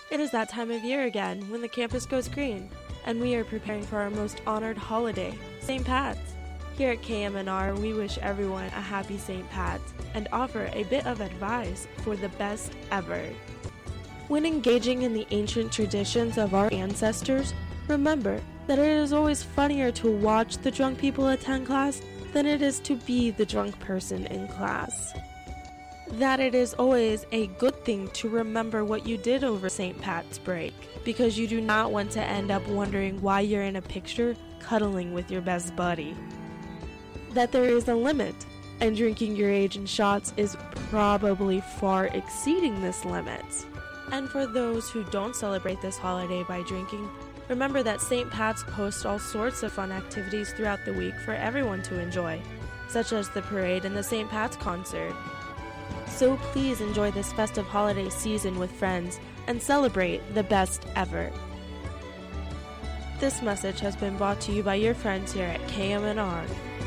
It is that time of year again when the campus goes green, and we are preparing for our most honored holiday, St. Pat's. Here at KMNR, we wish everyone a happy St. Pat's and offer a bit of advice for the best ever. When engaging in the ancient traditions of our ancestors, remember that it is always funnier to watch the drunk people attend class than it is to be the drunk person in class. That it is always a good thing to remember what you did over St. Pat's break, because you do not want to end up wondering why you're in a picture cuddling with your best buddy. That there is a limit, and drinking your age in shots is probably far exceeding this limit. And for those who don't celebrate this holiday by drinking, remember that St. Pat's hosts all sorts of fun activities throughout the week for everyone to enjoy, such as the parade and the St. Pat's concert. So please enjoy this festive holiday season with friends and celebrate the best ever. This message has been brought to you by your friends here at KMNR.